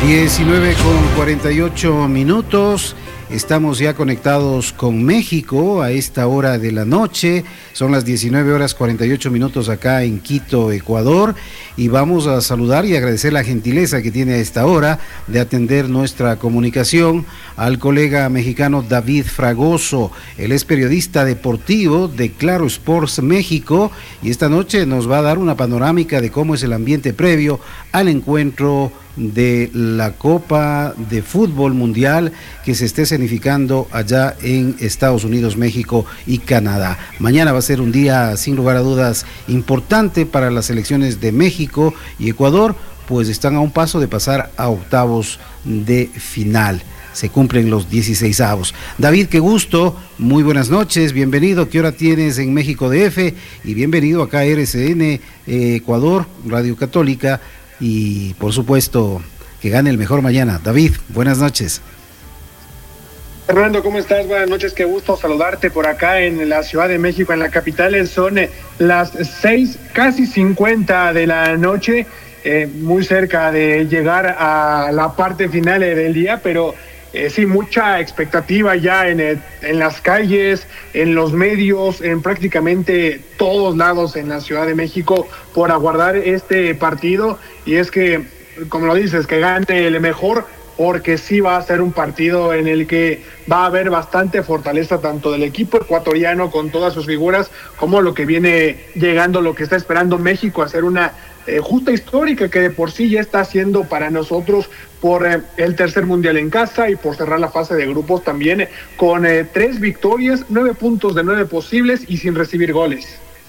19:48. Estamos ya conectados con México a esta hora de la noche. Son las 19:48 acá en Quito, Ecuador. Y vamos a saludar y agradecer la gentileza que tiene a esta hora de atender nuestra comunicación al colega mexicano David Fragoso. Él es periodista deportivo de Claro Sports México y esta noche nos va a dar una panorámica de cómo es el ambiente previo al encuentro de la Copa de Fútbol Mundial que se esté escenificando allá en Estados Unidos, México y Canadá. Mañana va a ser un día sin lugar a dudas importante para las selecciones de México y Ecuador, pues están a un paso de pasar a octavos de final. Se cumplen los 16avos. David, qué gusto, muy buenas noches, bienvenido. ¿Qué hora tienes en México DF? Y bienvenido acá a RCN Ecuador, Radio Católica. Y por supuesto, que gane el mejor mañana. David, buenas noches. Fernando, ¿cómo estás? Buenas noches, qué gusto saludarte por acá en la Ciudad de México, en la capital. Son las 6, casi 50 de la noche, muy cerca de llegar a la parte final del día, pero sí, mucha expectativa ya en las calles, en los medios, en prácticamente todos lados en la Ciudad de México por aguardar este partido. Y es que, como lo dices, que gane el mejor, porque sí va a ser un partido en el que va a haber bastante fortaleza tanto del equipo ecuatoriano con todas sus figuras, como lo que viene llegando, lo que está esperando México, hacer una justa histórica que de por sí ya está haciendo para nosotros por el tercer mundial en casa y por cerrar la fase de grupos también con 3 victorias, 9 puntos de 9 posibles y sin recibir goles.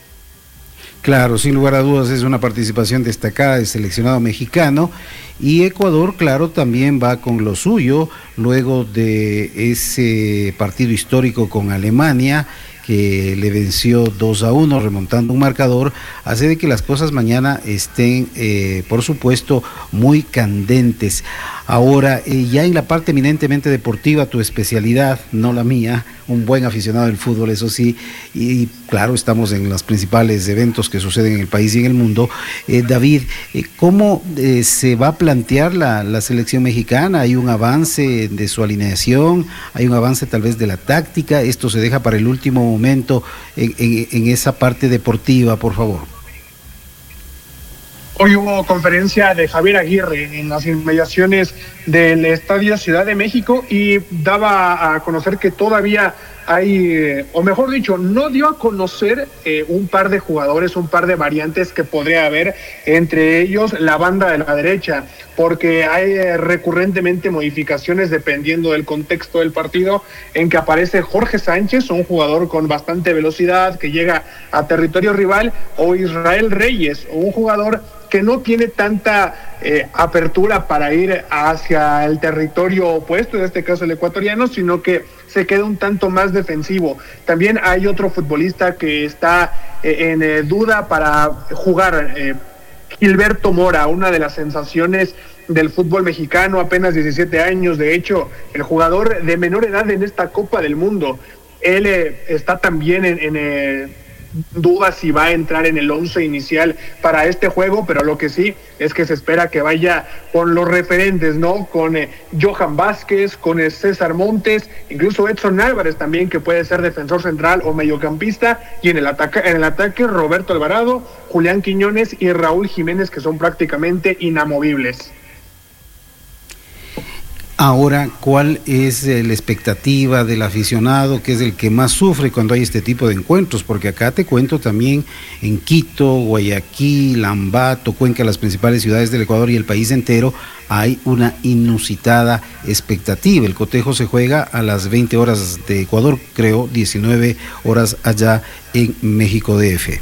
Claro, sin lugar a dudas es una participación destacada del seleccionado mexicano y Ecuador, claro, también va con lo suyo luego de ese partido histórico con Alemania que le venció 2-1 remontando un marcador, hace de que las cosas mañana estén, por supuesto, muy candentes. Ahora, ya en la parte eminentemente deportiva, tu especialidad, no la mía, un buen aficionado del fútbol, eso sí, y claro, estamos en los principales eventos que suceden en el país y en el mundo. David, ¿cómo se va a plantear la selección mexicana? ¿Hay un avance de su alineación? ¿Hay un avance tal vez de la táctica? ¿Esto se deja para el último momento en esa parte deportiva, por favor? Hoy hubo conferencia de Javier Aguirre en las inmediaciones del Estadio Ciudad de México y daba a conocer que todavía hay, o mejor dicho, no dio a conocer un par de jugadores, un par de variantes que podría haber, entre ellos la banda de la derecha, porque hay recurrentemente modificaciones dependiendo del contexto del partido, en que aparece Jorge Sánchez, un jugador con bastante velocidad que llega a territorio rival, o Israel Reyes, un jugador que no tiene tanta apertura para ir hacia el territorio opuesto, en este caso el ecuatoriano, sino que se queda un tanto más defensivo. También hay otro futbolista que está en duda para jugar, Gilberto Mora, una de las sensaciones del fútbol mexicano, apenas 17 años, de hecho, el jugador de menor edad en esta Copa del Mundo. Él está también en duda si va a entrar en el 11 inicial para este juego, pero lo que sí es que se espera que vaya con los referentes, ¿no? Con Johan Vázquez, con César Montes, incluso Edson Álvarez también, que puede ser defensor central o mediocampista, y en el ataque Roberto Alvarado, Julián Quiñones y Raúl Jiménez, que son prácticamente inamovibles. Ahora, ¿cuál es la expectativa del aficionado, que es el que más sufre cuando hay este tipo de encuentros? Porque acá te cuento también en Quito, Guayaquil, Ambato, Cuenca, las principales ciudades del Ecuador y el país entero, hay una inusitada expectativa. El cotejo se juega a las 20 horas de Ecuador, creo, 19 horas allá en México DF.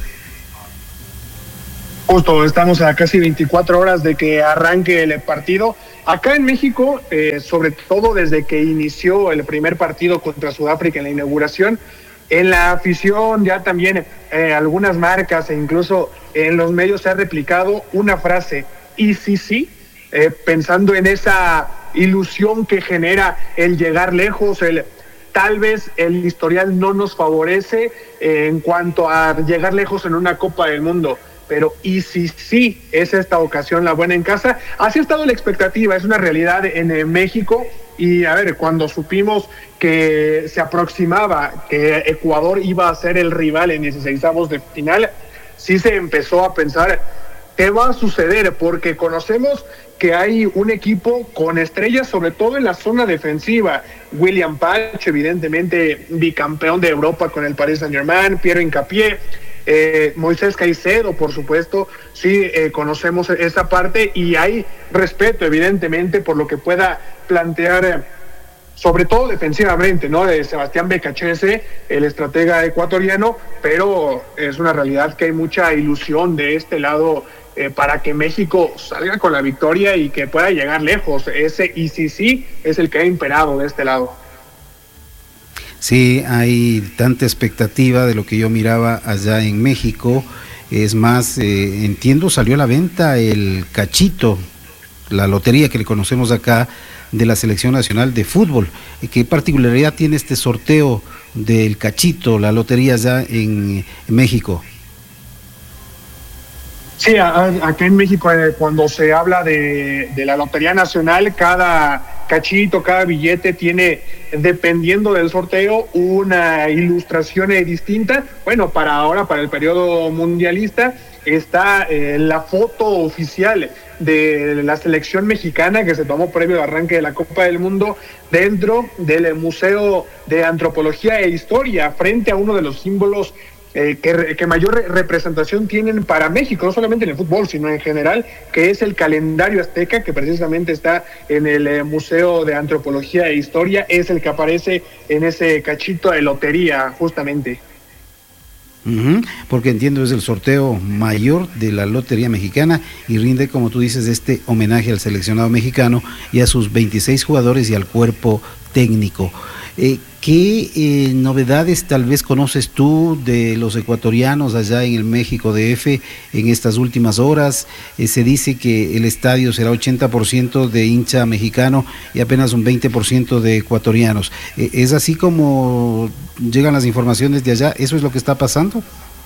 Justo, estamos a casi 24 horas de que arranque el partido. Acá en México, sobre todo desde que inició el primer partido contra Sudáfrica en la inauguración, en la afición ya también algunas marcas e incluso en los medios se ha replicado una frase, y sí, pensando en esa ilusión que genera el llegar lejos, tal vez el historial no nos favorece en cuanto a llegar lejos en una Copa del Mundo, pero ¿y si sí es esta ocasión la buena en casa? Así ha estado la expectativa, es una realidad en México. Y a ver, cuando supimos que se aproximaba que Ecuador iba a ser el rival en 16avos de final, sí se empezó a pensar qué va a suceder, porque conocemos que hay un equipo con estrellas, sobre todo en la zona defensiva. William Pach, evidentemente bicampeón de Europa con el Paris Saint-Germain, Piero Hincapié, Moisés Caicedo, por supuesto, sí, conocemos esa parte y hay respeto, evidentemente, por lo que pueda plantear, sobre todo defensivamente, ¿no? De Sebastián Becachese, el estratega ecuatoriano, pero es una realidad que hay mucha ilusión de este lado para que México salga con la victoria y que pueda llegar lejos. Ese y sí es el que ha imperado de este lado. Sí, hay tanta expectativa de lo que yo miraba allá en México. Es más, entiendo, salió a la venta el cachito, la lotería que le conocemos acá, de la Selección Nacional de Fútbol. ¿Qué particularidad tiene este sorteo del cachito, la lotería allá en México? Sí, acá en México, cuando se habla de la Lotería Nacional, cada cachito, cada billete tiene, dependiendo del sorteo, una ilustración distinta. Bueno, para ahora, para el periodo mundialista, está la foto oficial de la selección mexicana que se tomó previo al arranque de la Copa del Mundo dentro del Museo de Antropología e Historia, frente a uno de los símbolos que mayor representación tienen para México, no solamente en el fútbol, sino en general, que es el calendario azteca, que precisamente está en el Museo de Antropología e Historia, es el que aparece en ese cachito de lotería, justamente. Porque entiendo es el sorteo mayor de la Lotería Mexicana y rinde, como tú dices, este homenaje al seleccionado mexicano y a sus 26 jugadores y al cuerpo técnico. ¿Qué novedades tal vez conoces tú de los ecuatorianos allá en el México DF en estas últimas horas? Se dice que el estadio será 80% de hincha mexicano y apenas un 20% de ecuatorianos. ¿Es así como llegan las informaciones de allá? ¿Eso es lo que está pasando?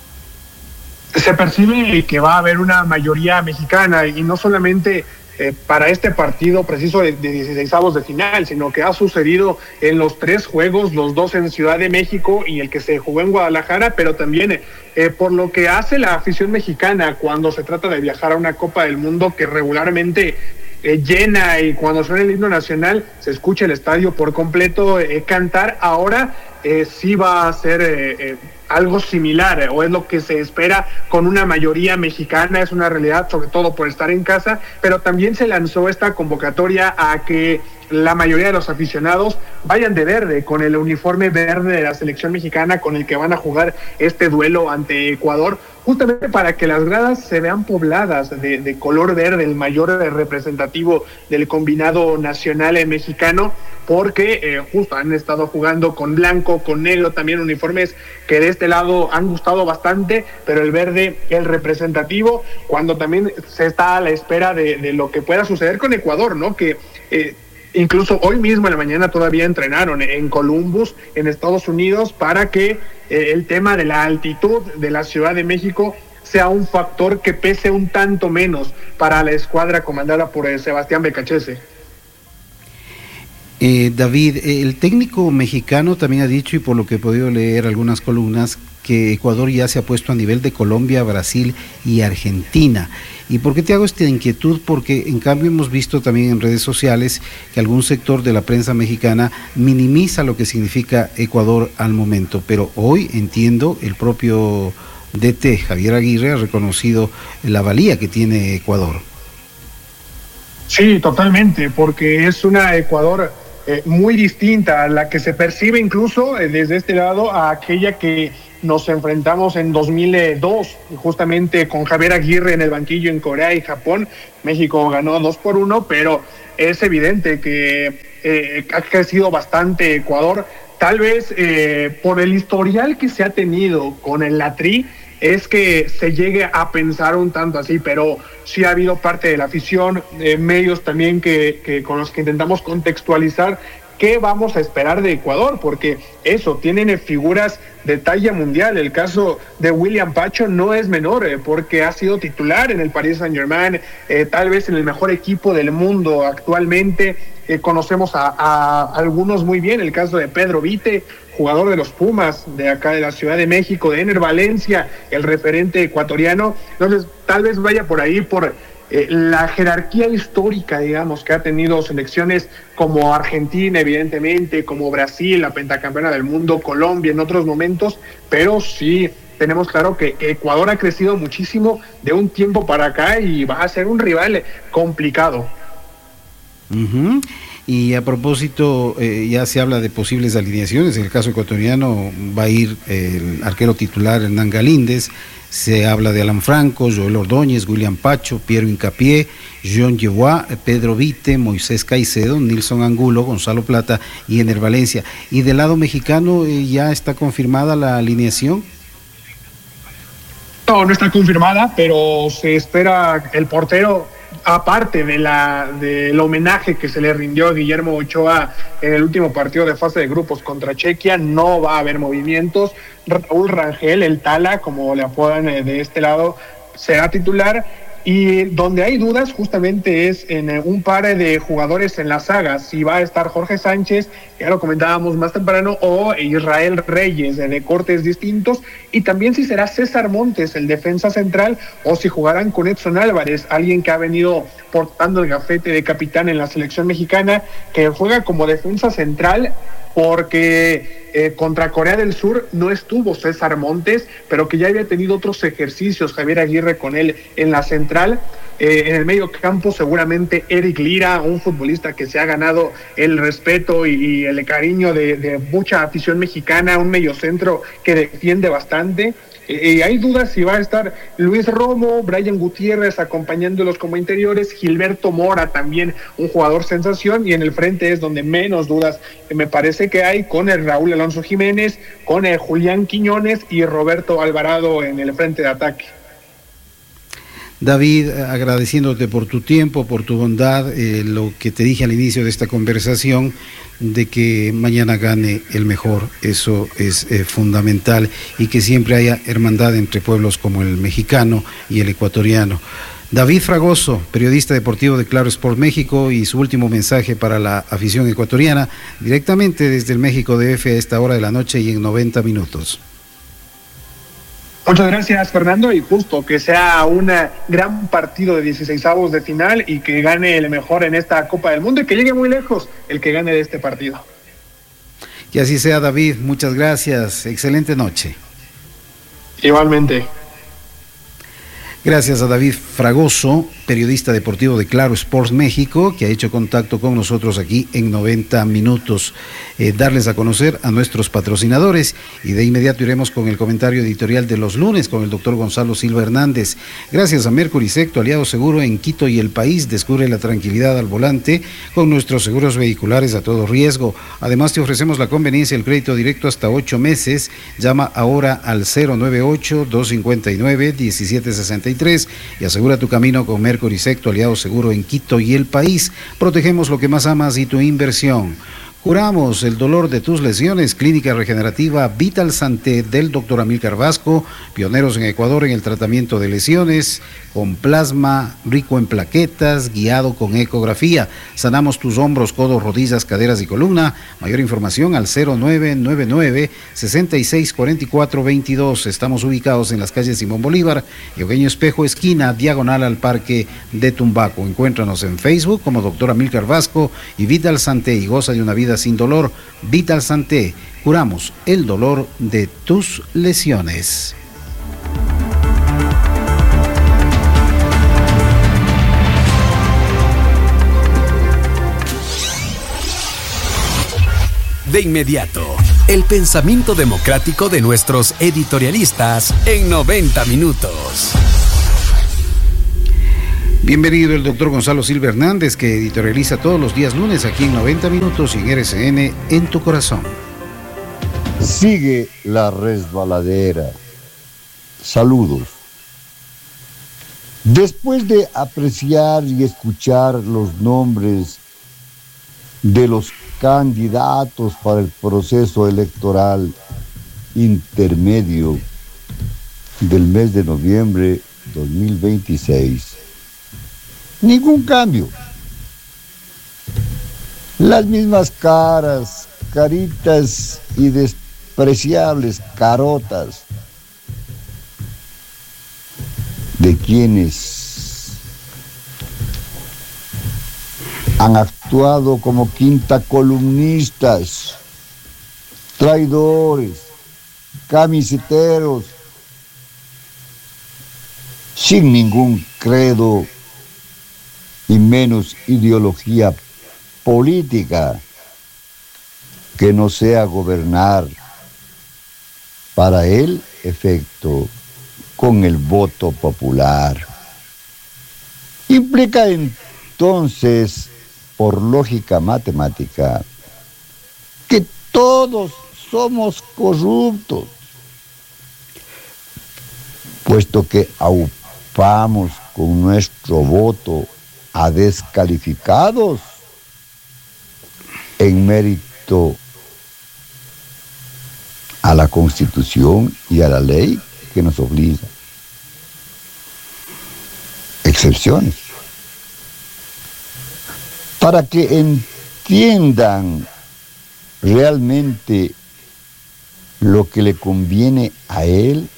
Se percibe que va a haber una mayoría mexicana y no solamente para este partido preciso de 16avos de final, sino que ha sucedido en los 3 juegos, los 2 en Ciudad de México y el que se jugó en Guadalajara, pero también por lo que hace la afición mexicana cuando se trata de viajar a una Copa del Mundo que regularmente llena, y cuando suena el himno nacional se escucha el estadio por completo cantar. Ahora sí va a ser algo similar, o es lo que se espera con una mayoría mexicana. Es una realidad, sobre todo por estar en casa, pero también se lanzó esta convocatoria a que la mayoría de los aficionados vayan de verde, con el uniforme verde de la selección mexicana con el que van a jugar este duelo ante Ecuador, justamente para que las gradas se vean pobladas de color verde, el mayor representativo del combinado nacional mexicano, porque justo han estado jugando con blanco, con negro, también uniformes que de este lado han gustado bastante, pero el verde, el representativo, cuando también se está a la espera de lo que pueda suceder con Ecuador, ¿no? Que incluso hoy mismo en la mañana todavía entrenaron en Columbus, en Estados Unidos, para que el tema de la altitud de la Ciudad de México sea un factor que pese un tanto menos para la escuadra comandada por Sebastián Becachese. David, el técnico mexicano también ha dicho, y por lo que he podido leer algunas columnas, que Ecuador ya se ha puesto a nivel de Colombia, Brasil y Argentina. ¿Y por qué te hago esta inquietud? Porque en cambio hemos visto también en redes sociales que algún sector de la prensa mexicana minimiza lo que significa Ecuador al momento, pero hoy entiendo el propio DT Javier Aguirre ha reconocido la valía que tiene Ecuador. Sí, totalmente, porque es una Ecuador muy distinta a la que se percibe incluso desde este lado a aquella que nos enfrentamos en 2002, justamente con Javier Aguirre en el banquillo en Corea y Japón. México ganó 2-1, pero es evidente que ha crecido bastante Ecuador, tal vez por el historial que se ha tenido con el Tri, es que se llegue a pensar un tanto así, pero sí ha habido parte de la afición, medios también que con los que intentamos contextualizar, ¿qué vamos a esperar de Ecuador? Porque eso, tienen figuras de talla mundial. El caso de William Pacho no es menor, porque ha sido titular en el Paris Saint-Germain, tal vez en el mejor equipo del mundo actualmente. Conocemos a algunos muy bien, el caso de Pedro Vite, jugador de los Pumas, de acá de la Ciudad de México, de Ener Valencia, el referente ecuatoriano. Entonces, tal vez vaya por ahí, por la jerarquía histórica, digamos, que ha tenido selecciones como Argentina, evidentemente, como Brasil, la pentacampeona del mundo, Colombia en otros momentos, pero sí tenemos claro que Ecuador ha crecido muchísimo de un tiempo para acá y va a ser un rival complicado. Uh-huh. Y a propósito, ya se habla de posibles alineaciones. En el caso ecuatoriano va a ir el arquero titular Hernán Galíndez. Se habla de Alan Franco, Joel Ordóñez, William Pacho, Piero Hincapié, John Yeboah, Pedro Vite, Moisés Caicedo, Nilson Angulo, Gonzalo Plata y Ener Valencia. Y del lado mexicano, ¿ya está confirmada la alineación? No está confirmada, pero se espera el portero, aparte del homenaje que se le rindió a Guillermo Ochoa en el último partido de fase de grupos contra Chequia. No va a haber movimientos. Raúl Rangel, el Tala, como le apodan de este lado, será titular. Y donde hay dudas justamente es en un par de jugadores en la saga, si va a estar Jorge Sánchez, ya lo comentábamos más temprano, o Israel Reyes, de cortes distintos, y también si será César Montes, el defensa central, o si jugarán con Edson Álvarez, alguien que ha venido portando el gafete de capitán en la selección mexicana, que juega como defensa central, porque contra Corea del Sur no estuvo César Montes, pero que ya había tenido otros ejercicios Javier Aguirre con él en la central. En el medio campo seguramente Eric Lira, un futbolista que se ha ganado el respeto y el cariño de mucha afición mexicana, un mediocentro que defiende bastante. Hay dudas si va a estar Luis Romo, Brian Gutiérrez acompañándolos como interiores, Gilberto Mora también un jugador sensación, y en el frente es donde menos dudas me parece que hay, con el Raúl Alonso Jiménez, con el Julián Quiñones y Roberto Alvarado en el frente de ataque. David, agradeciéndote por tu tiempo, por tu bondad, lo que te dije al inicio de esta conversación, de que mañana gane el mejor, eso es fundamental, y que siempre haya hermandad entre pueblos como el mexicano y el ecuatoriano. David Fragoso, periodista deportivo de Claro Sport México, y su último mensaje para la afición ecuatoriana, directamente desde el México DF a esta hora de la noche y en 90 minutos. Muchas gracias, Fernando, y justo que sea un gran partido de 16avos de final y que gane el mejor en esta Copa del Mundo y que llegue muy lejos el que gane de este partido. Que así sea, David, muchas gracias, excelente noche. Igualmente. Gracias a David Fragoso, periodista deportivo de Claro Sports México, que ha hecho contacto con nosotros aquí en 90 minutos. Darles a conocer a nuestros patrocinadores, y de inmediato iremos con el comentario editorial de los lunes con el doctor Gonzalo Silva Hernández. Gracias a Mercury Secto, aliado seguro en Quito y el país. Descubre la tranquilidad al volante con nuestros seguros vehiculares a todo riesgo. Además, te ofrecemos la conveniencia del crédito directo hasta 8 meses. Llama ahora al 098-259-1763 y asegura tu camino con Mercury Secto, aliado seguro en Quito y el país. Protegemos lo que más amas y tu inversión. Curamos el dolor de tus lesiones. Clínica Regenerativa Vital Santé del Dr. Amílcar Vasco, pioneros en Ecuador en el tratamiento de lesiones, con plasma rico en plaquetas, guiado con ecografía. Sanamos tus hombros, codos, rodillas, caderas y columna. Mayor información al 0999-664422. Estamos ubicados en las calles Simón Bolívar, Eugenio Espejo, esquina, diagonal al Parque de Tumbaco. Encuéntranos en Facebook como Dr. Amílcar Vasco y Vital Santé, y goza de una vida sin dolor. Vital Santé, curamos el dolor de tus lesiones. De inmediato, el pensamiento democrático de nuestros editorialistas en 90 minutos. Bienvenido el doctor Gonzalo Silva Hernández, que editorializa todos los días lunes aquí en 90 minutos y en RCN en tu corazón. Sigue la resbaladera. Saludos. Después de apreciar y escuchar los nombres de los candidatos para el proceso electoral intermedio del mes de noviembre 2026. Ningún cambio. Las mismas caras, caritas y despreciables carotas de quienes han actuado como quinta columnistas, traidores, camiseteros, sin ningún credo y menos ideología política que no sea gobernar para el efecto con el voto popular. Implica entonces, por lógica matemática, que todos somos corruptos, puesto que aupamos con nuestro voto a descalificados en mérito a la Constitución y a la ley que nos obliga. Excepciones. Para que entiendan realmente lo que le conviene a él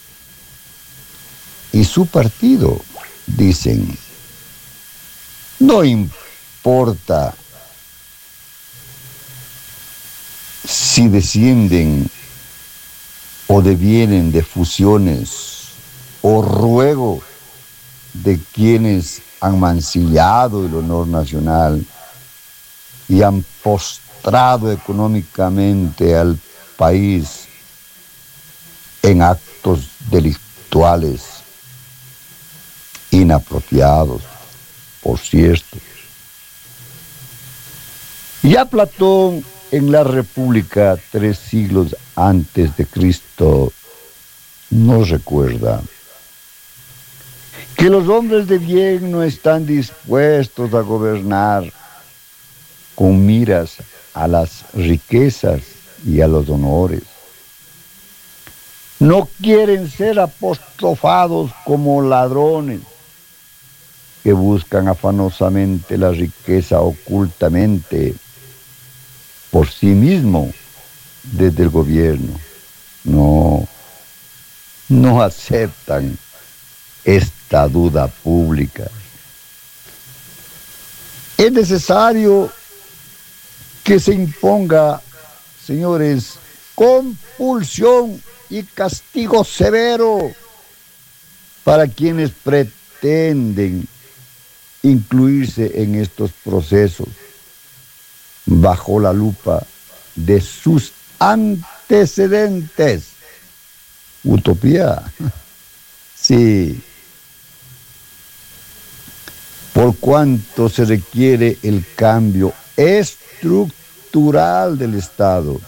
y su partido, dicen, no importa si descienden o devienen de fusiones o ruego de quienes han mancillado el honor nacional y han postrado económicamente al país en actos delictuales inapropiados, por cierto. Ya Platón, en la República 3 siglos antes de Cristo, nos recuerda que los hombres de bien no están dispuestos a gobernar con miras a las riquezas y a los honores. No quieren ser apostrofados como ladrones que buscan afanosamente la riqueza ocultamente por sí mismo desde el gobierno. No aceptan esta duda pública. Es necesario que se imponga, señores, compulsión y castigo severo para quienes pretenden incluirse en estos procesos bajo la lupa de sus antecedentes. Utopía. Sí. Por cuanto se requiere el cambio estructural del Estado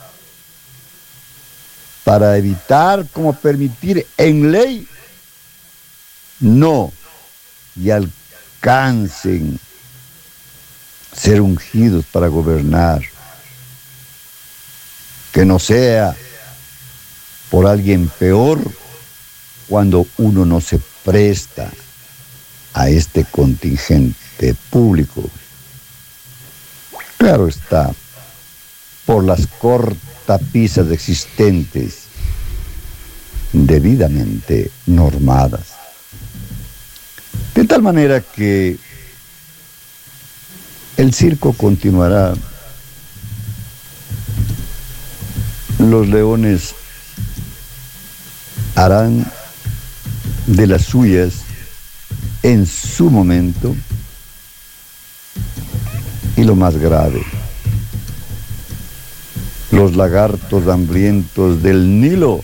para evitar como permitir en ley no y alcancen ser ungidos para gobernar, que no sea por alguien peor cuando uno no se presta a este contingente público. Claro está, por las cortapisas existentes debidamente normadas. De tal manera que el circo continuará. Los leones harán de las suyas en su momento, y lo más grave, los lagartos hambrientos del Nilo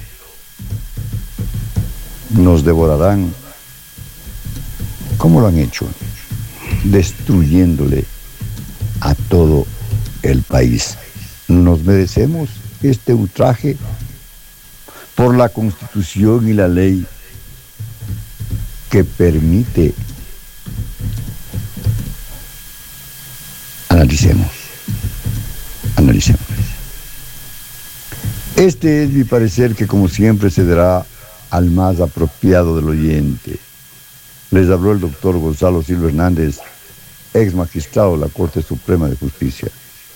nos devorarán, como lo han hecho, destruyéndole a todo el país. Nos merecemos este ultraje por la Constitución y la ley que permite. Analicemos. Buenísimo. Este es mi parecer, que como siempre se dará al más apropiado del oyente. Les habló el doctor Gonzalo Silva Hernández, ex magistrado de la Corte Suprema de Justicia.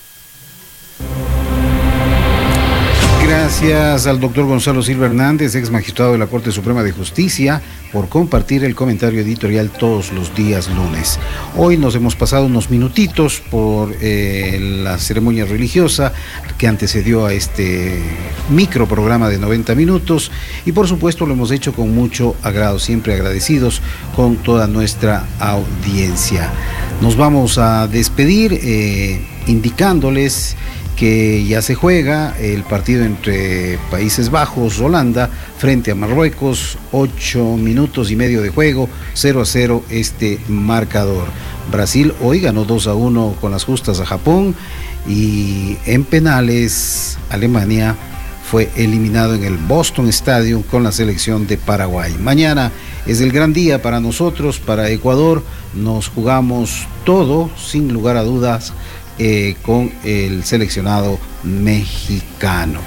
Gracias al doctor Gonzalo Silva Hernández, ex magistrado de la Corte Suprema de Justicia, por compartir el comentario editorial todos los días lunes. Hoy nos hemos pasado unos minutitos por la ceremonia religiosa que antecedió a este micro programa de 90 minutos y por supuesto lo hemos hecho con mucho agrado, siempre agradecidos con toda nuestra audiencia. Nos vamos a despedir indicándoles que ya se juega el partido entre Países Bajos, Holanda, frente a Marruecos, 8 minutos y medio de juego, 0-0 este marcador. Brasil hoy ganó 2-1 con las justas a Japón y en penales Alemania fue eliminado en el Boston Stadium con la selección de Paraguay. Mañana es el gran día para nosotros, para Ecuador, nos jugamos todo, sin lugar a dudas, con el seleccionado mexicano.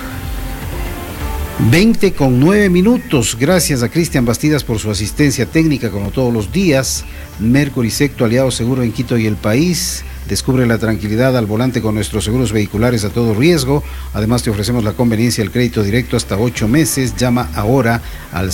20:09 minutos. Gracias a Cristian Bastidas por su asistencia técnica como todos los días. Mercury Secto, aliado seguro en Quito y el país. Descubre la tranquilidad al volante con nuestros seguros vehiculares a todo riesgo. Además te ofrecemos la conveniencia del crédito directo hasta 8 meses. Llama ahora al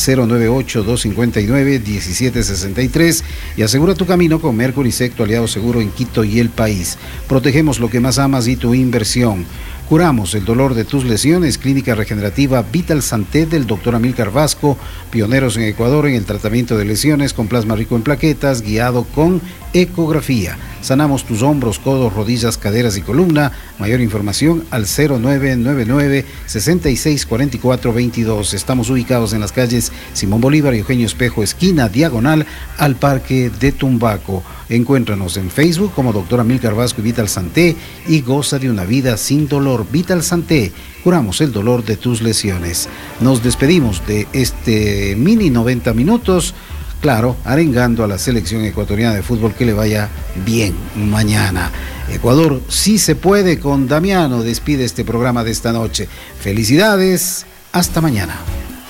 098-259-1763 y asegura tu camino con Mercury Secto, aliado seguro en Quito y el país. Protegemos lo que más amas y tu inversión. Curamos el dolor de tus lesiones. Clínica Regenerativa Vital Santé del Dr. Amílcar Vasco, pioneros en Ecuador en el tratamiento de lesiones con plasma rico en plaquetas, guiado con ecografía. Sanamos tus hombros, codos, rodillas, caderas y columna. Mayor información al 0999-664422. Estamos ubicados en las calles Simón Bolívar y Eugenio Espejo, esquina diagonal al Parque de Tumbaco. Encuéntranos en Facebook como Dr. Amílcar Vasco y Vital Santé y goza de una vida sin dolor. Vital Santé, curamos el dolor de tus lesiones. Nos despedimos de este mini 90 minutos, claro, arengando a la selección ecuatoriana de fútbol que le vaya bien mañana. Ecuador sí se puede con Damiano. Despide este programa de esta noche. Felicidades, hasta mañana.